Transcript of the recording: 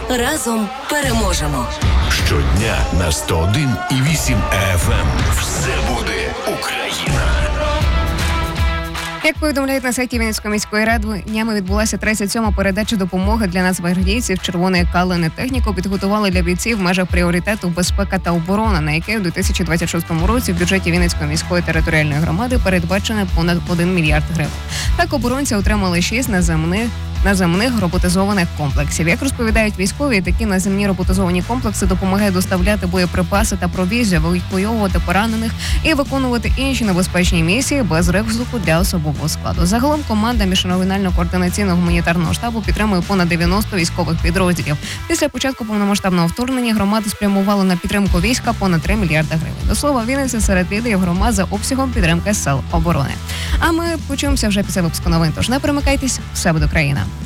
Разом переможемо. Щодня на 101,8 FM. Все буде Україна. Як повідомляють на сайті Вінницької міської ради, днями відбулася 37-ма передача допомоги для нацгвардійців червоної калини. Техніку підготували для бійців в межах пріоритету безпека та оборона, на яке у 2026 році в бюджеті Вінницької міської територіальної громади передбачено понад 1 мільярд гривень. Так оборонці отримали 6 наземних роботизованих комплексів. Як розповідають військові, такі наземні роботизовані комплекси допомагають доставляти боєприпаси та провізію, евакуйовувати поранених і виконувати інші небезпечні місії без ризику для особового складу. Загалом команда міжрегіонального координаційного гуманітарного штабу підтримує понад 90 військових підрозділів. Після початку повномасштабного вторгнення громади спрямували на підтримку війська понад 3 мільярди гривень. До слова, Вінниця серед лідерів громад за обсягом підтримки сил оборони. А ми почуємося вже після випуску новин. Тож не перемикайтесь, все буде Україна.